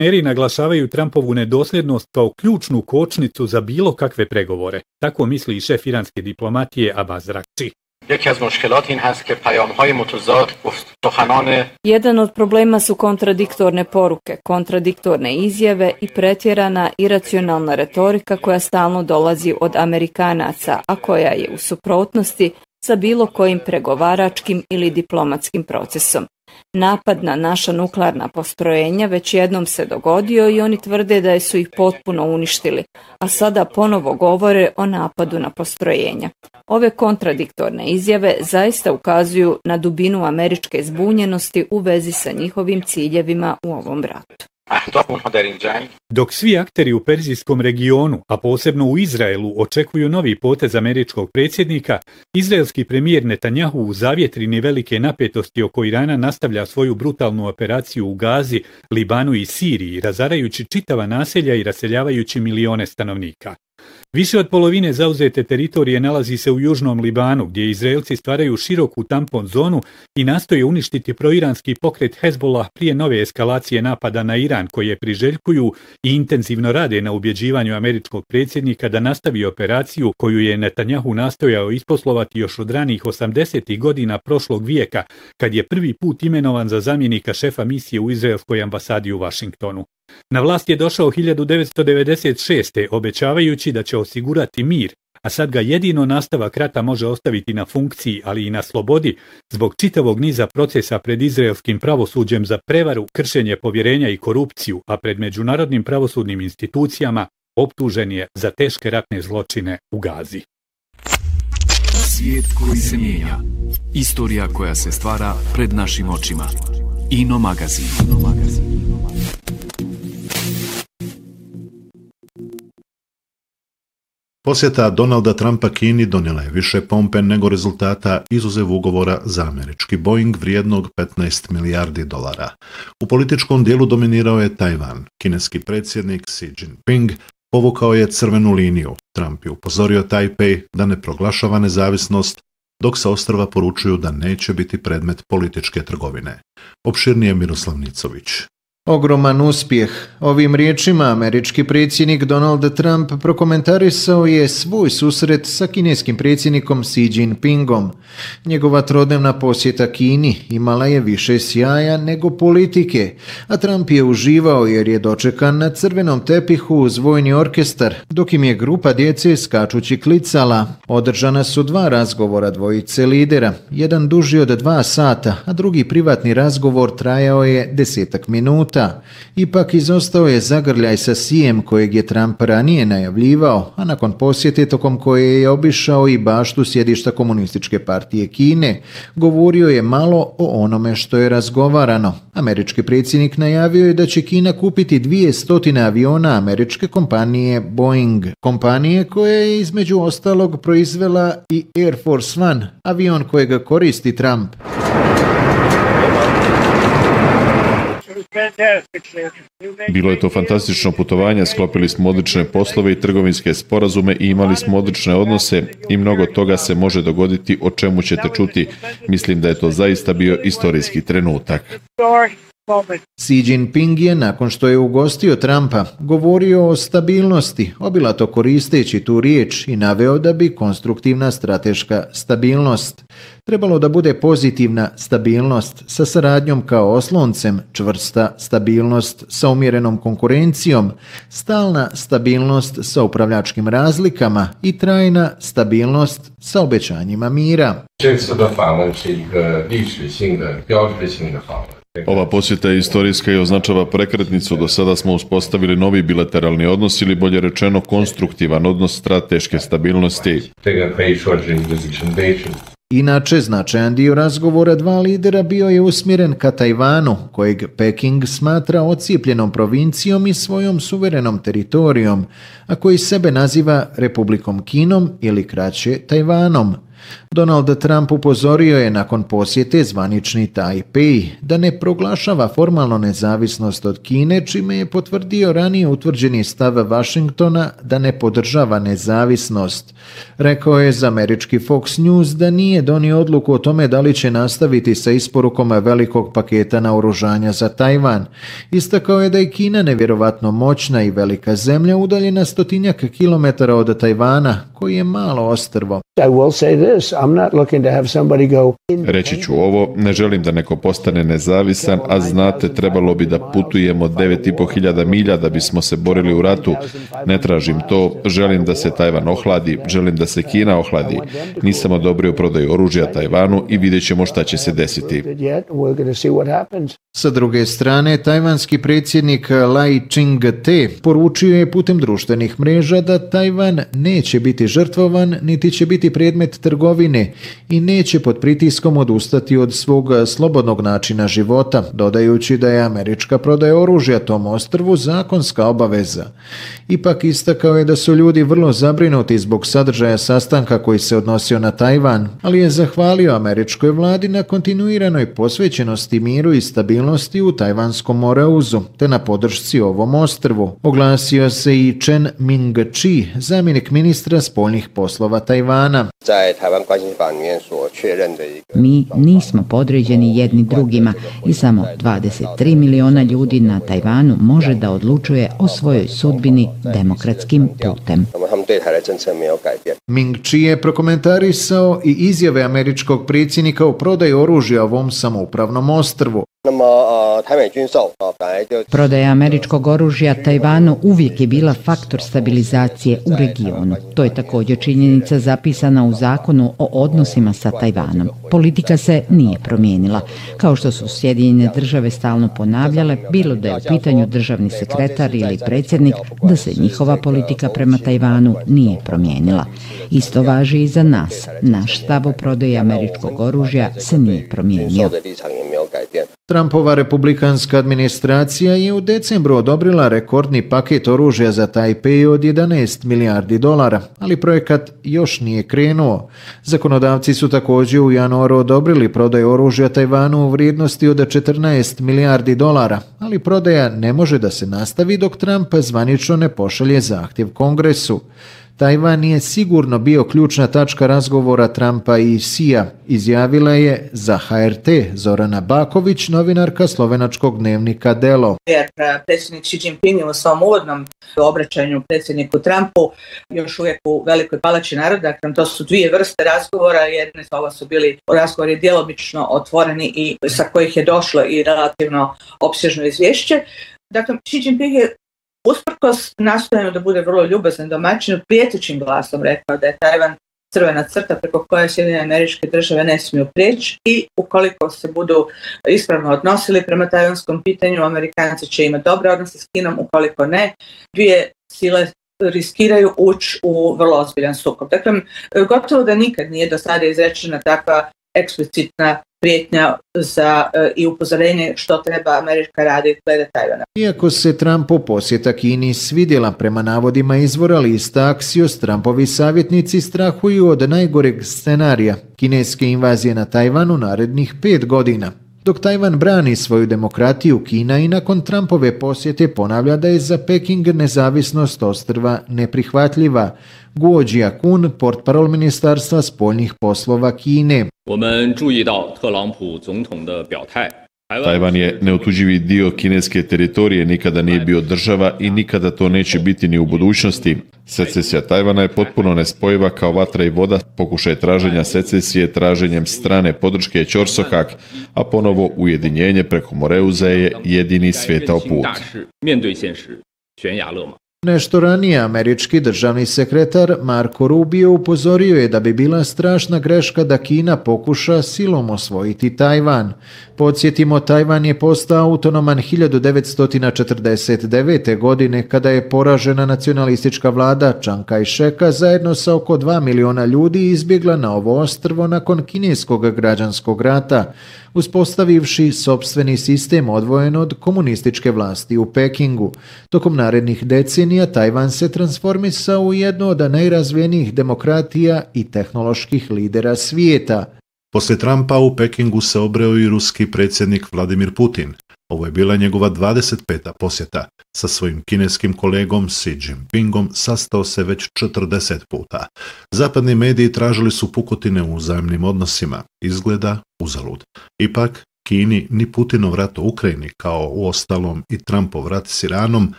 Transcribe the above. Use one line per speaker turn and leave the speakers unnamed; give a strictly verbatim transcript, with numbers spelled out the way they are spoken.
Partneri naglašavaju Trumpovu nedosljednost kao ključnu kočnicu za bilo kakve pregovore. Tako misli i šef iranske diplomatije Abbas Araghchi.
Jedan od problema su kontradiktorne poruke, kontradiktorne izjave i pretjerana iracionalna retorika koja stalno dolazi od Amerikanaca, a koja je u suprotnosti sa bilo kojim pregovaračkim ili diplomatskim procesom. Napad na naša nuklearna postrojenja već jednom se dogodio i oni tvrde da su ih potpuno uništili, a sada ponovo govore o napadu na postrojenja. Ove kontradiktorne izjave zaista ukazuju na dubinu američke zbunjenosti u vezi sa njihovim ciljevima u ovom ratu.
Dok svi akteri u perzijskom regionu, a posebno u Izraelu, očekuju novi potez američkog predsjednika, izraelski premijer Netanjahu u zavjetrini velike napetosti oko Irana nastavlja svoju brutalnu operaciju u Gazi, Libanu i Siriji, razarajući čitava naselja i raseljavajući milione stanovnika. Više od polovine zauzete teritorije nalazi se u južnom Libanu, gdje Izraelci stvaraju široku tampon zonu i nastoje uništiti proiranski pokret Hezbollah prije nove eskalacije napada na Iran, koje priželjkuju i intenzivno rade na ubjeđivanju američkog predsjednika da nastavi operaciju koju je Netanjahu nastojao isposlovati još od ranih osamdesetih godina prošlog vijeka, kad je prvi put imenovan za zamjenika šefa misije u izraelskoj ambasadi u Vašingtonu. Na vlast je došao hiljadu devetsto devedeset šeste obećavajući da će osigurati mir, a sad ga jedino nastavak rata može ostaviti na funkciji, ali i na slobodi, zbog čitavog niza procesa pred izraelskim pravosuđem za prevaru, kršenje povjerenja i korupciju, a pred međunarodnim pravosudnim institucijama optužen je za teške ratne zločine u Gazi.
Svijet koji se mijenja. Istorija koja se stvara pred našim očima. Ino magazin. Ino magazin.
Posjeta Donalda Trumpa Kini donijela je više pompe nego rezultata izuzev ugovora za američki Boeing vrijednog petnaest milijardi dolara. U političkom dijelu dominirao je Tajvan. Kineski predsjednik Xi Jinping povukao je crvenu liniju. Trump je upozorio Tajpej da ne proglašava nezavisnost, dok sa ostrva poručuju da neće biti predmet političke trgovine. Opširnije Miroslav Nicović.
Ogroman uspjeh. Ovim riječima američki predsjednik Donald Trump prokomentarisao je svoj susret sa kineskim predsjednikom Xi Jinpingom. Njegova trodnevna posjeta Kini imala je više sjaja nego politike, a Trump je uživao jer je dočekan na crvenom tepihu uz vojni orkestar, dok im je grupa djece skačući klicala. Održana su dva razgovora dvojice lidera, jedan duži od dva sata, a drugi privatni razgovor trajao je desetak minuta. Ipak izostao je zagrljaj sa Xijem kojeg je Trump ranije najavljivao, a nakon posjete tokom koje je obišao i baštu sjedišta Komunističke partije Kine, govorio je malo o onome što je razgovarano. Američki predsjednik najavio je da će Kina kupiti dvjesto aviona američke kompanije Boeing, kompanije koja je između ostalog proizvela i Air Force One, avion kojega koristi Trump.
Bilo je to fantastično putovanje, sklopili smo odlične poslove i trgovinske sporazume i imali smo odlične odnose i mnogo toga se može dogoditi, o čemu ćete čuti. Mislim da je to zaista bio istorijski trenutak.
Xi Jinping je, nakon što je ugostio Trumpa, govorio o stabilnosti, obilato koristeći tu riječ i naveo da bi konstruktivna strateška stabilnost trebalo da bude pozitivna stabilnost sa saradnjom kao osloncem, čvrsta stabilnost sa umjerenom konkurencijom, stalna stabilnost sa upravljačkim razlikama i trajna stabilnost sa obećanjima mira.
Ova posjeta je istorijska i označava prekretnicu. Do sada smo uspostavili novi bilateralni odnos ili bolje rečeno konstruktivan odnos strateške stabilnosti.
Inače, značajan dio razgovora dva lidera bio je usmjeren ka Tajvanu, kojeg Peking smatra ocijepljenom provincijom i svojom suverenom teritorijom, a koji sebe naziva Republikom Kinom ili kraće Tajvanom. Donald Trump upozorio je nakon posjete zvanični Tajpej da ne proglašava formalno nezavisnost od Kine, čime je potvrdio ranije utvrđeni stav Vašingtona da ne podržava nezavisnost. Rekao je za američki Fox News da nije donio odluku o tome da li će nastaviti sa isporukom velikog paketa naoružanja za Tajvan. Istakao je da je Kina nevjerovatno moćna i velika zemlja udaljena stotinjak kilometara od Tajvana, koji je malo ostrvo.
Reći ću ovo, ne želim da neko postane nezavisan, a znate, trebalo bi da putujemo devet i po hiljada milja da bismo se borili u ratu. Ne tražim to, želim da se Tajvan ohladi, želim da se Kina ohladi. Nisam odobrio prodaju oružja Tajvanu i vidjet ćemo šta će se desiti.
Sa druge strane, tajvanski predsjednik Lai Ching-te poručio je putem društvenih mreža da Tajvan neće biti žrtvovan, niti će biti predmet trgovine i neće pod pritiskom odustati od svog slobodnog načina života, dodajući da je američka prodaja oružja tom ostrvu zakonska obaveza. Ipak istakao je da su ljudi vrlo zabrinuti zbog sadržaja sastanka koji se odnosio na Tajvan, ali je zahvalio američkoj vladi na kontinuiranoj posvećenosti miru i stabilnosti u Tajvanskom moreuzu, te na podršci ovom ostrvu. Oglasio se i Chen Ming-chi, zamjenik ministra spoljnih poslova Tajvana.
Mi nismo podređeni jedni drugima i samo dvadeset tri miliona ljudi na Tajvanu može da odlučuje o svojoj sudbini demokratskim putem.
Ming-chi je prokomentarisao i izjave američkog predsjednika o prodaju oružja ovom samoupravnom ostrvu.
Prodaja američkog oružja Tajvanu uvijek je bila faktor stabilizacije u regionu. To je također činjenica zapisana u zakonu o odnosima sa Tajvanom. Politika se nije promijenila. Kao što su Sjedinjene države stalno ponavljale, bilo da je u pitanju državni sekretar ili predsjednik, da se njihova politika prema Tajvanu nije promijenila. Isto važi i za nas. Naš stav o prodaji američkog oružja se nije promijenio.
Trumpova republikanska administracija je u decembru odobrila rekordni paket oružja za Tajpej od jedanaest milijardi dolara, ali projekat još nije krenuo. Zakonodavci su također u januaru odobrili prodaju oružja Tajvanu u vrijednosti od četrnaest milijardi dolara, ali prodaja ne može da se nastavi dok Trump zvanično ne pošalje zahtjev Kongresu. Tajvan je sigurno bio ključna tačka razgovora Trumpa i Xija, izjavila je za H R T Zorana Baković, novinarka slovenačkog dnevnika Delo.
Jer predsjednik Xi Jinping u svom uvodnom obraćanju predsjedniku Trumpu još uvijek u Velikoj palači naroda, to su dvije vrste razgovora, jedne ovo su bili razgovori djelomično otvoreni i sa kojih je došlo i relativno opsežno izvješće. Dakle, Xi Jinping je usprkos nastojanju da bude vrlo ljubazan domaćin, prijetećim glasom rekao da je Tajvan crvena crta preko koje Sjedinjene Američke Države ne smiju prijeći i ukoliko se budu ispravno odnosili prema tajvanskom pitanju, Amerikanci će imati dobre odnose s Kinom, ukoliko ne, dvije sile riskiraju ući u vrlo ozbiljan sukob. Dakle, gotovo da nikad nije do sada izrečena takva eksplicitna prijetnja za e, i upozorenje što treba Amerika raditi glede Tajvana.
Iako se Trumpu posjeta Kini svidjela prema navodima izvora lista Axios, Trumpovi savjetnici strahuju od najgoreg scenarija kineske invazije na Tajvan u narednih pet godina. Dok Tajvan brani svoju demokratiju, Kina i nakon Trumpove posjete ponavlja da je za Peking nezavisnost ostrva neprihvatljiva. Guo Jiakun, portparol Ministarstva spoljnih poslova Kine.
Tajvan je neotuđivi dio kineske teritorije, nikada nije bio država i nikada to neće biti ni u budućnosti. Secesija Tajvana je potpuno nespojiva kao vatra i voda, pokušaj traženja secesije traženjem strane podrške ćorsokak, a ponovo ujedinjenje preko Moreuza je jedini svijetao put.
Nešto ranije američki državni sekretar Marco Rubio upozorio je da bi bila strašna greška da Kina pokuša silom osvojiti Tajvan. podsjetimo, Tajvan je postao autonoman hiljadu devetsto četrdeset devete. godine kada je poražena nacionalistička vlada Chiang Kai-sheka zajedno sa oko dva miliona ljudi izbjegla na ovo ostrvo nakon kineskog građanskog rata, uspostavivši sopstveni sistem odvojen od komunističke vlasti u Pekingu. Tokom narednih decenija Tajvan se transformisao u jednu od najrazvijenijih demokratija i tehnoloških lidera svijeta.
Poslije Trumpa u Pekingu se obreo i ruski predsjednik Vladimir Putin. Ovo je bila njegova dvadeset peta posjeta. Sa svojim kineskim kolegom Xi Jinpingom sastao se već četrdeset puta. Zapadni mediji tražili su pukotine u uzajamnim odnosima. Izgleda uzalud. Ipak, Kini ni Putinov rat u Ukrajini, kao uostalom i Trumpov rat s Iranom,